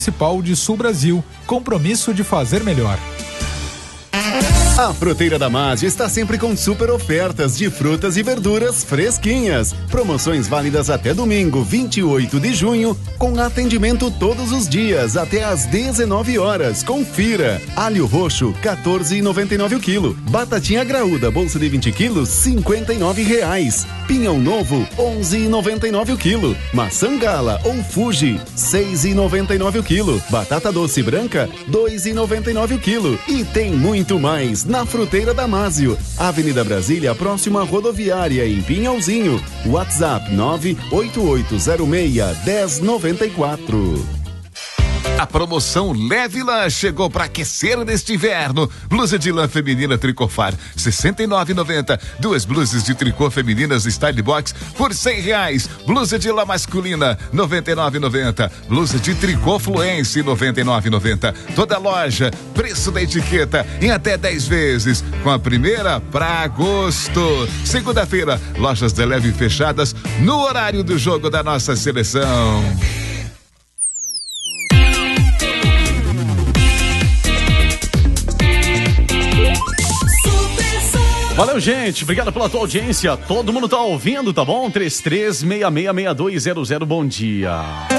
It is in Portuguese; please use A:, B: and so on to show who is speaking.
A: Municipal de Sul Brasil, compromisso de fazer melhor.
B: A Fruteira da Mage está sempre com super ofertas de frutas e verduras fresquinhas. Promoções válidas até domingo, 28 de junho, com atendimento todos os dias até às 19 horas. Confira. Alho roxo, 14,99 o quilo. Batatinha graúda, bolsa de 20 quilos, R$ 59,00. Pinhão novo, 11,99 o quilo. Maçã gala ou Fuji, 6,99 o quilo. Batata doce branca, 2,99 o quilo. E tem muito mais na Fruteira Damásio, Avenida Brasília, próxima à rodoviária, em Pinhalzinho. WhatsApp 98806-1094.
C: A promoção Leve Lã chegou para aquecer neste inverno. Blusa de lã feminina Tricofar, R$ 69,90. Duas blusas de tricô femininas Style Box por R$100. Blusa de lã masculina, R$ 99,90. Blusa de tricô Fluence, R$ 99,90. Toda loja, preço da etiqueta em até 10 vezes. Com a primeira para agosto. Segunda-feira, lojas da Leve fechadas no horário do jogo da nossa seleção.
D: Valeu, gente. Obrigado pela tua audiência. Todo mundo tá ouvindo, tá bom? 33666200. Bom dia.